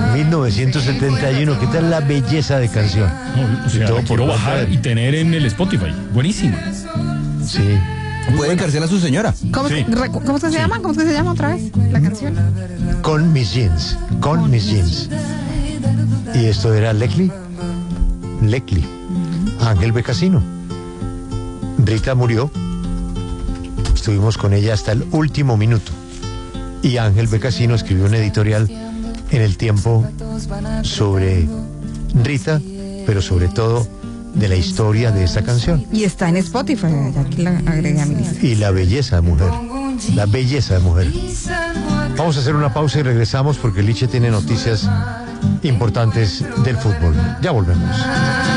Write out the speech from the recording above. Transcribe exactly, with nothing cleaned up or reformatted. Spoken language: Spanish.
mil novecientos setenta y uno. ¿Qué tal la belleza de canción? No, o sea, todo la quiero por bajar Walter. y tener en el Spotify. Buenísima. Sí. Puede encarcelar a su señora. ¿Cómo, Sí. recu- ¿Cómo es que se llama? ¿Cómo es que se llama otra vez la canción? Con mis jeans. Con mis jeans. Y esto era Lecli. Lecli. Ángel Becasino. Rita murió. Estuvimos con ella hasta el último minuto. Y Ángel Becasino escribió un editorial en El Tiempo sobre Rita, pero sobre todo de la historia de esta canción. Y está en Spotify, ya aquí la agregué a mi lista. Y la belleza de mujer. La belleza de mujer. Vamos a hacer una pausa y regresamos porque Liche tiene noticias importantes del fútbol. Ya volvemos.